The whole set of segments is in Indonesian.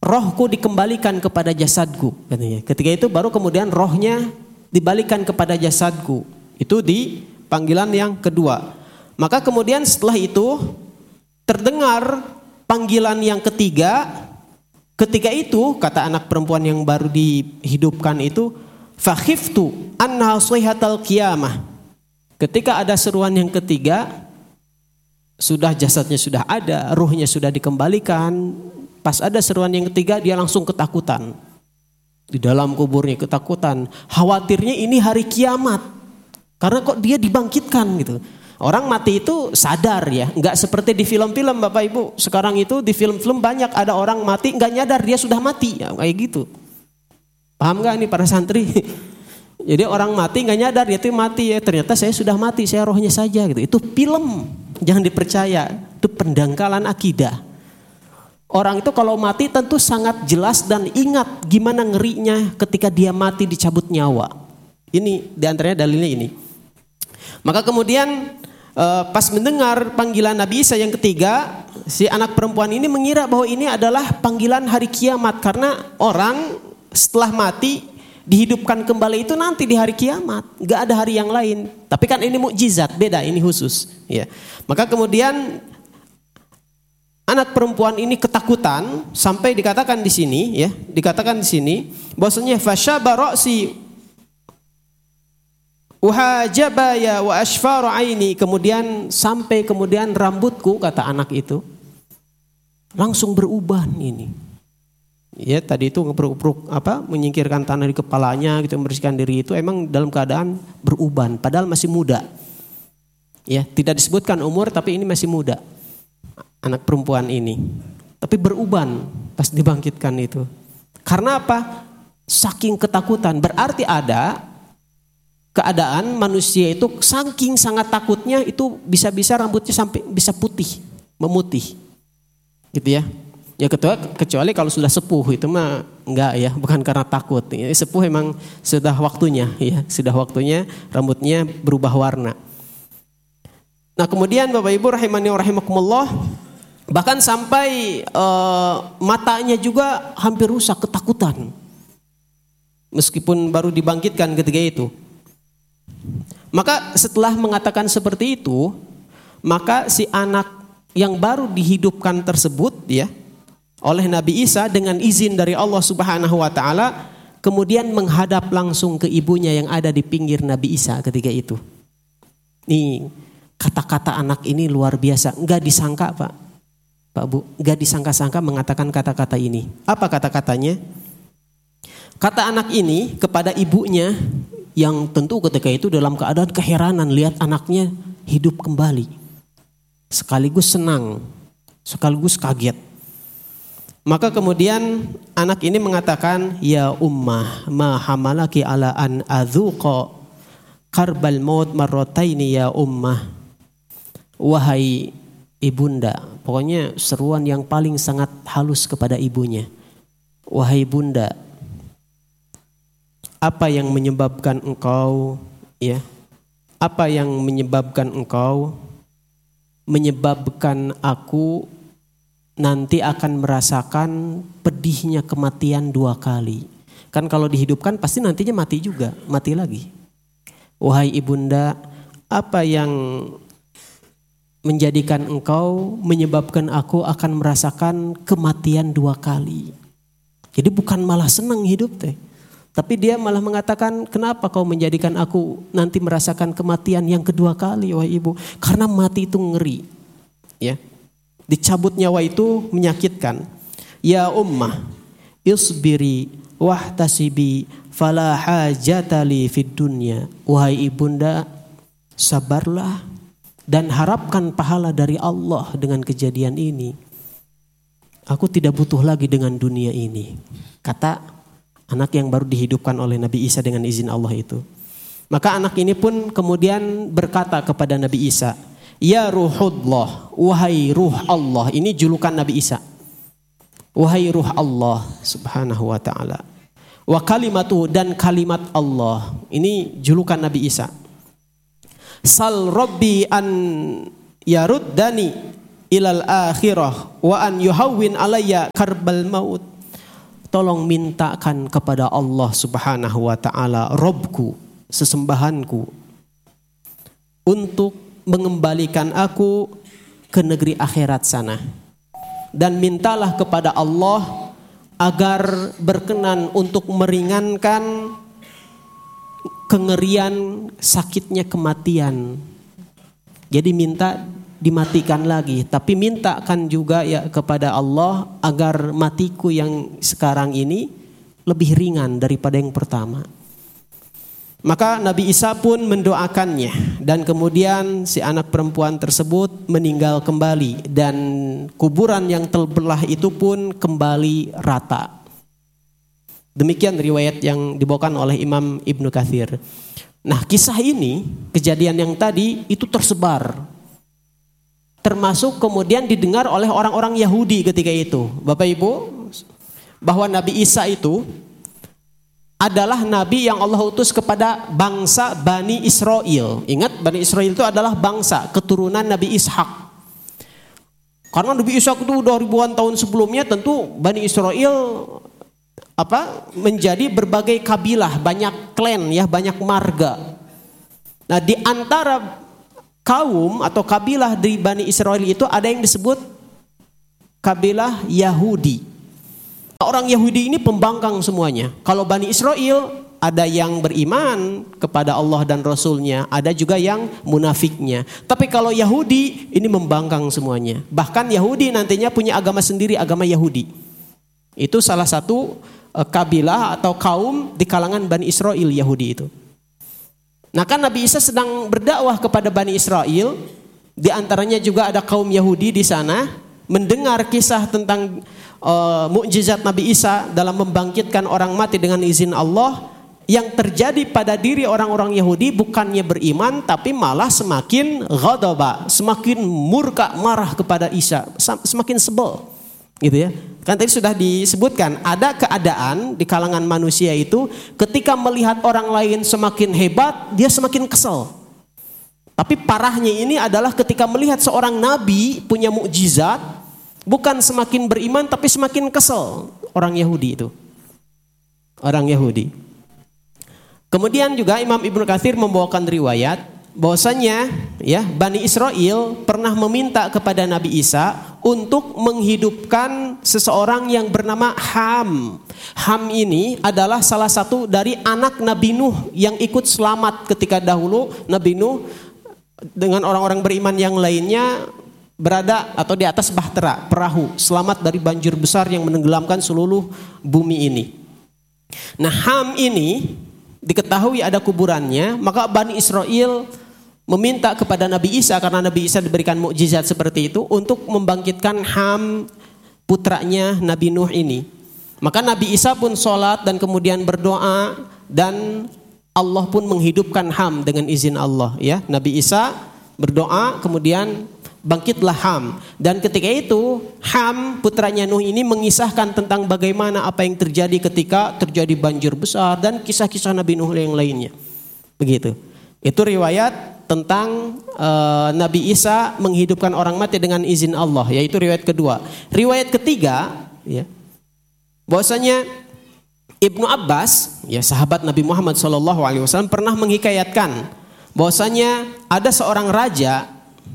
rohku dikembalikan kepada jasadku, katanya. Ketika itu baru kemudian rohnya dibalikan kepada jasadku. Itu di panggilan yang kedua. Maka kemudian setelah itu terdengar panggilan yang ketiga. Ketika itu kata anak perempuan yang baru dihidupkan itu, fakhiftu annaha sayhatal qiyamah. Ketika ada seruan yang ketiga, sudah jasadnya sudah ada, ruhnya sudah dikembalikan. Pas ada seruan yang ketiga dia langsung ketakutan. Di dalam kuburnya ketakutan, khawatirnya ini hari kiamat. Karena kok dia dibangkitkan gitu. Orang mati itu sadar ya, nggak seperti di film-film Bapak Ibu. Sekarang itu di film-film banyak ada orang mati nggak nyadar dia sudah mati, ya, kayak gitu. Paham nggak nih para santri? Jadi orang mati nggak nyadar dia itu mati ya. Ternyata saya sudah mati, saya rohnya saja gitu. Itu film, jangan dipercaya. Itu pendangkalan akidah. Orang itu kalau mati tentu sangat jelas dan ingat gimana ngerinya ketika dia mati dicabut nyawa. Ini diantaranya dalilnya ini. Maka kemudian pas mendengar panggilan Nabi Isa yang ketiga, si anak perempuan ini mengira bahwa ini adalah panggilan hari kiamat. Karena orang setelah mati dihidupkan kembali itu nanti di hari kiamat. Gak ada hari yang lain. Tapi kan ini mukjizat, beda, ini khusus. Ya. Maka kemudian anak perempuan ini ketakutan sampai dikatakan di sini, ya, dikatakan di sini bahwasanya fasyaba ra'si uhajabaya wa ashfaru aini, kemudian sampai kemudian rambutku, kata anak itu, langsung beruban ini. Ya, tadi itu ngepruk-pruk menyingkirkan tanah di kepalanya gitu, membersihkan diri itu emang dalam keadaan beruban padahal masih muda. Ya, tidak disebutkan umur tapi ini masih muda. Anak perempuan ini, tapi beruban pas dibangkitkan itu. Karena apa? Saking ketakutan. Berarti ada keadaan manusia itu saking sangat takutnya itu bisa-bisa rambutnya sampai bisa putih, memutih, gitu ya. Ya kecuali kalau sudah sepuh itu mah enggak ya, bukan karena takut. Sepuh emang sudah waktunya, ya sudah waktunya rambutnya berubah warna. Nah kemudian Bapak Ibu rahimani wa rahimakumullah, bahkan sampai matanya juga hampir rusak, ketakutan. Meskipun baru dibangkitkan ketika itu. Maka setelah mengatakan seperti itu, maka si anak yang baru dihidupkan tersebut ya oleh Nabi Isa dengan izin dari Allah Subhanahu wa taala kemudian menghadap langsung ke ibunya yang ada di pinggir Nabi Isa ketika itu. Nih, kata-kata anak ini luar biasa, enggak disangka Pak Bu, enggak disangka-sangka mengatakan kata-kata ini. Apa kata-katanya? Kata anak ini kepada ibunya yang tentu ketika itu dalam keadaan keheranan lihat anaknya hidup kembali. Sekaligus senang, sekaligus kaget. Maka kemudian anak ini mengatakan, ya ummah ma hamalaki ala an adzuqa karbal maut marrataini ya ummah. Wahai ibunda, pokoknya seruan yang paling sangat halus kepada ibunya. Wahai bunda, apa yang menyebabkan engkau ya? Apa yang menyebabkan engkau menyebabkan aku nanti akan merasakan pedihnya kematian 2 kali. Kan kalau dihidupkan pasti nantinya mati juga, mati lagi. Wahai ibunda, apa yang menjadikan engkau menyebabkan aku akan merasakan kematian 2 kali. Jadi bukan malah senang hidup teh. Tapi dia malah mengatakan, kenapa kau menjadikan aku nanti merasakan kematian yang kedua kali, wahai ibu? Karena mati itu ngeri. Ya. Dicabut nyawa itu menyakitkan. Ya ummah, isbiri wahtasibi fala hajata li fid dunya. Wahai ibunda, sabarlah dan harapkan pahala dari Allah dengan kejadian ini. Aku tidak butuh lagi dengan dunia ini, kata anak yang baru dihidupkan oleh Nabi Isa dengan izin Allah itu. Maka anak ini pun kemudian berkata kepada Nabi Isa, ya ruhullah, wahai ruh Allah. Ini julukan Nabi Isa. Wahai ruh Allah subhanahu wa ta'ala. Wa kalimatu, dan kalimat Allah. Ini julukan Nabi Isa. Sal rabbi an yaruddani ilal akhirah wa an yuhawwin alayya karbal maut. tolong mintakan kepada Allah Subhanahu wa taala, Robku, sesembahanku, untuk mengembalikan aku ke negeri akhirat sana. Dan mintalah kepada Allah agar berkenan untuk meringankan kengerian sakitnya kematian. Jadi minta dimatikan lagi, tapi mintakan juga ya kepada Allah agar matiku yang sekarang ini lebih ringan daripada yang pertama. Maka Nabi Isa pun mendoakannya, dan kemudian si anak perempuan tersebut meninggal kembali, dan kuburan yang terbelah itu pun kembali rata. Demikian riwayat yang dibawakan oleh Imam Ibnu Katsir. Nah, kisah ini, kejadian yang tadi itu tersebar, termasuk kemudian didengar oleh orang-orang Yahudi ketika itu. Bapak Ibu, bahwa Nabi Isa itu adalah nabi yang Allah utus kepada bangsa Bani Israel. Ingat, Bani Israel itu adalah bangsa keturunan Nabi Ishak. Karena Nabi Ishak itu udah ribuan tahun sebelumnya, tentu Bani Israel menjadi berbagai kabilah, banyak klan ya, banyak marga. Nah, di antara kaum atau kabilah di Bani Israel itu ada yang disebut kabilah Yahudi. Orang Yahudi ini pembangkang semuanya. Kalau Bani Israel ada yang beriman kepada Allah dan Rasulnya, ada juga yang munafiknya. Tapi kalau Yahudi ini membangkang semuanya. Bahkan Yahudi nantinya punya agama sendiri, agama Yahudi. Itu salah satu kabilah atau kaum di kalangan Bani Israel, Yahudi itu. Nah, kan Nabi Isa sedang berdakwah kepada Bani Israel, di antaranya juga ada kaum Yahudi di sana, mendengar kisah tentang mukjizat Nabi Isa dalam membangkitkan orang mati dengan izin Allah, yang terjadi pada diri orang-orang Yahudi bukannya beriman, tapi malah semakin ghadaba, semakin murka, marah kepada Isa, semakin sebel, gitu ya. Kan tadi sudah disebutkan, ada keadaan di kalangan manusia itu ketika melihat orang lain semakin hebat, dia semakin kesel. Tapi parahnya ini adalah ketika melihat seorang nabi punya mukjizat, bukan semakin beriman tapi semakin kesel orang Yahudi itu. Orang Yahudi. Kemudian juga Imam Ibnu Katsir membawakan riwayat bahwasanya ya, Bani Israel pernah meminta kepada Nabi Isa untuk menghidupkan seseorang yang bernama Ham. Ham ini adalah salah satu dari anak Nabi Nuh yang ikut selamat ketika dahulu Nabi Nuh dengan orang-orang beriman yang lainnya berada atau di atas bahtera, perahu, selamat dari banjir besar yang menenggelamkan seluruh bumi ini. Nah, Ham ini diketahui ada kuburannya, maka Bani Israel meminta kepada Nabi Isa, karena Nabi Isa diberikan mukjizat seperti itu, untuk membangkitkan Ham, putranya Nabi Nuh ini. Maka Nabi Isa pun sholat dan kemudian berdoa, dan Allah pun menghidupkan Ham dengan izin Allah ya. Nabi Isa berdoa, kemudian bangkitlah Ham. Dan ketika itu Ham, putranya Nuh ini, mengisahkan tentang bagaimana apa yang terjadi ketika terjadi banjir besar dan kisah-kisah Nabi Nuh yang lainnya. Begitu. Itu riwayat tentang Nabi Isa menghidupkan orang mati dengan izin Allah, yaitu riwayat kedua. Riwayat ketiga ya, bahwasanya Ibnu Abbas ya, sahabat Nabi Muhammad SAW, pernah menghikayatkan bahwasanya ada seorang raja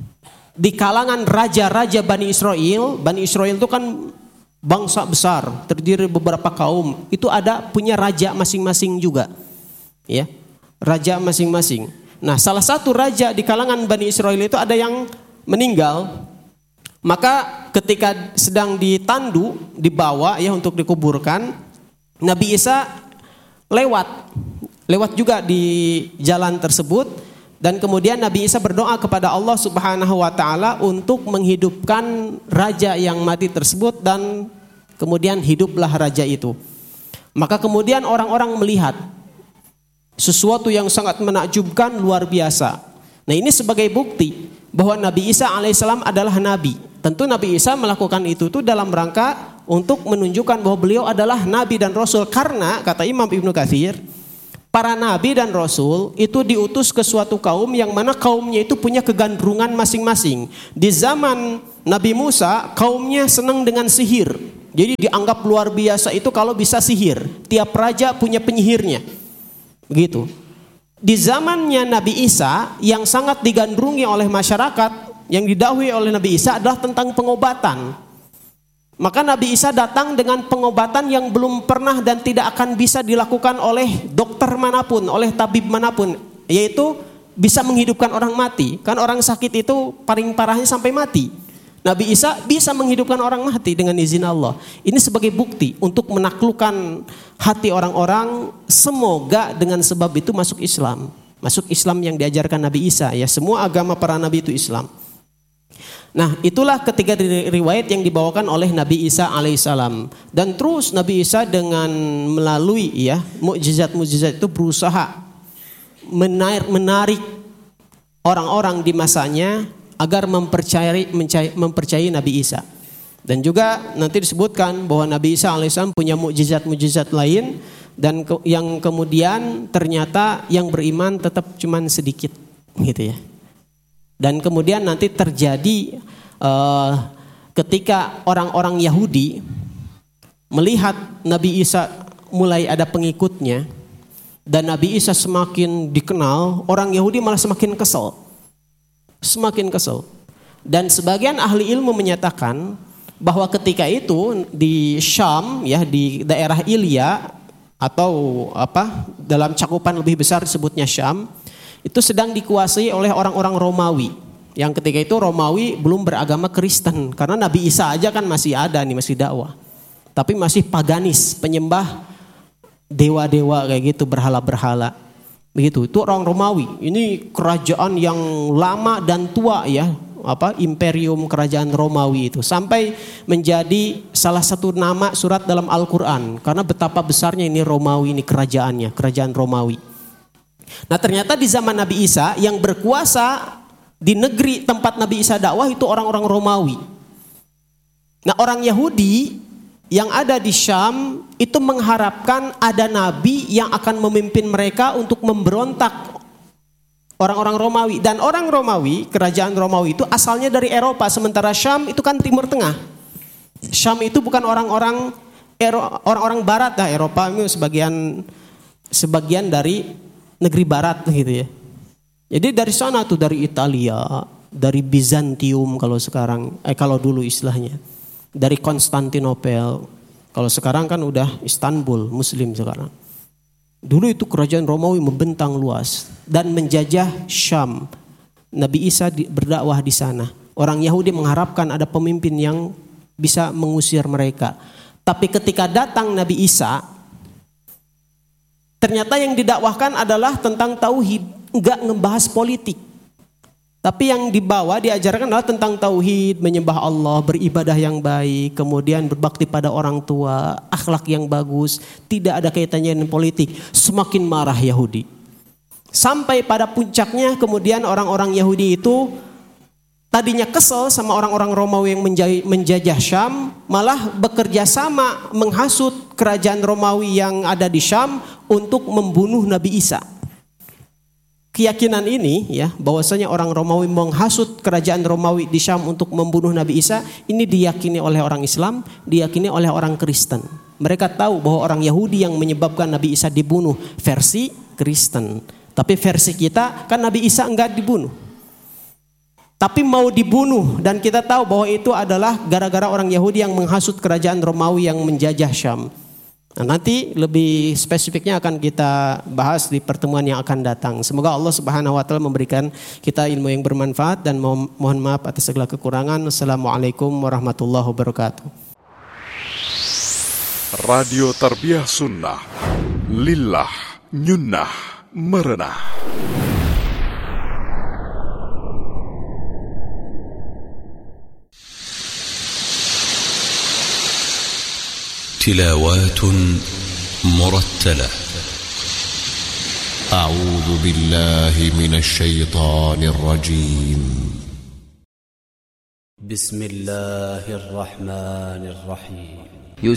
di kalangan raja-raja Bani Israel. Bani Israel itu kan bangsa besar, terdiri beberapa kaum. Itu ada punya raja masing-masing juga. Ya, raja masing-masing. Nah, salah satu raja di kalangan Bani Israel itu ada yang meninggal. Maka ketika sedang ditandu, dibawa ya untuk dikuburkan, Nabi Isa lewat juga di jalan tersebut. Dan kemudian Nabi Isa berdoa kepada Allah Subhanahu wa taala untuk menghidupkan raja yang mati tersebut, dan kemudian hiduplah raja itu. Maka kemudian orang-orang melihat sesuatu yang sangat menakjubkan, luar biasa. Nah, ini sebagai bukti bahwa Nabi Isa alaihissalam adalah nabi. Tentu Nabi Isa melakukan itu tuh dalam rangka untuk menunjukkan bahwa beliau adalah nabi dan rasul, karena kata Imam Ibnu Katsir, para nabi dan rasul itu diutus ke suatu kaum yang mana kaumnya itu punya kegandrungan masing-masing. Di zaman Nabi Musa, kaumnya senang dengan sihir. Jadi dianggap luar biasa itu kalau bisa sihir. Tiap raja punya penyihirnya. Begitu. Di zamannya Nabi Isa yang sangat digandrungi oleh masyarakat, yang didakwai oleh Nabi Isa adalah tentang pengobatan. Maka Nabi Isa datang dengan pengobatan yang belum pernah dan tidak akan bisa dilakukan oleh dokter manapun, oleh tabib manapun, yaitu bisa menghidupkan orang mati. Kan orang sakit itu paling parahnya sampai mati. Nabi Isa bisa menghidupkan orang mati dengan izin Allah. Ini sebagai bukti untuk menaklukkan hati orang-orang. Semoga dengan sebab itu masuk Islam. Masuk Islam yang diajarkan Nabi Isa. Ya, semua agama para nabi itu Islam. Nah, itulah ketiga riwayat yang dibawakan oleh Nabi Isa alaihissalam. Dan terus Nabi Isa dengan melalui ya mukjizat-mukjizat itu berusaha menarik orang-orang di masanya agar mempercayai Nabi Isa. Dan juga nanti disebutkan bahwa Nabi Isa alaihissalam punya mukjizat-mukjizat lain, dan yang kemudian ternyata yang beriman tetap cuman sedikit gitu ya. Dan kemudian nanti terjadi ketika orang-orang Yahudi melihat Nabi Isa mulai ada pengikutnya dan Nabi Isa semakin dikenal, orang Yahudi malah semakin kesel. Semakin kesel. Dan sebagian ahli ilmu menyatakan bahwa ketika itu di Syam ya, di daerah Ilya atau dalam cakupan lebih besar disebutnya Syam, itu sedang dikuasai oleh orang-orang Romawi. Yang ketika itu Romawi belum beragama Kristen, karena Nabi Isa aja kan masih ada nih, masih dakwah. Tapi masih paganis, penyembah dewa-dewa kayak gitu, berhala-berhala. Begitu. Itu orang Romawi. Ini kerajaan yang lama dan tua ya, imperium kerajaan Romawi itu, sampai menjadi salah satu nama surat dalam Al-Qur'an karena betapa besarnya ini Romawi, ini kerajaannya, kerajaan Romawi. Nah, ternyata di zaman Nabi Isa yang berkuasa di negeri tempat Nabi Isa dakwah itu orang-orang Romawi. Nah, orang Yahudi yang ada di Syam itu mengharapkan ada nabi yang akan memimpin mereka untuk memberontak orang-orang Romawi. Dan orang Romawi, kerajaan Romawi itu asalnya dari Eropa, sementara Syam itu kan Timur Tengah. Syam itu bukan orang-orang barat lah, Eropa itu sebagian dari negeri barat gitu ya. Jadi dari sana tuh, dari Italia, dari Bizantium kalau dulu istilahnya, dari Konstantinopel. Kalau sekarang kan udah Istanbul, Muslim sekarang. Dulu itu kerajaan Romawi membentang luas dan menjajah Syam. Nabi Isa berdakwah di sana. Orang Yahudi mengharapkan ada pemimpin yang bisa mengusir mereka. Tapi ketika datang Nabi Isa, ternyata yang didakwahkan adalah tentang tauhid, enggak ngebahas politik. Tapi yang diajarkan adalah tentang tauhid, menyembah Allah, beribadah yang baik, kemudian berbakti pada orang tua, akhlak yang bagus, tidak ada kaitannya dengan politik. Semakin marah Yahudi. Sampai pada puncaknya kemudian orang-orang Yahudi itu tadinya kesel sama orang-orang Romawi yang menjajah Syam, malah bekerja sama menghasut kerajaan Romawi yang ada di Syam untuk membunuh Nabi Isa. Keyakinan ini ya, bahwasanya orang Romawi menghasut kerajaan Romawi di Syam untuk membunuh Nabi Isa, ini diyakini oleh orang Islam, diyakini oleh orang Kristen. Mereka tahu bahwa orang Yahudi yang menyebabkan Nabi Isa dibunuh versi Kristen. Tapi versi kita kan Nabi Isa enggak dibunuh. Tapi mau dibunuh, dan kita tahu bahwa itu adalah gara-gara orang Yahudi yang menghasut kerajaan Romawi yang menjajah Syam. Nah, nanti lebih spesifiknya akan kita bahas di pertemuan yang akan datang. Semoga Allah Subhanahu wa taala memberikan kita ilmu yang bermanfaat, dan mohon maaf atas segala kekurangan. Assalamualaikum warahmatullahi wabarakatuh. Radio Tarbiyah Sunnah, lillah, nyunnah, merenah. تلاوات مرتلة. أعوذ بالله من الشيطان الرجيم. بسم الله الرحمن الرحيم.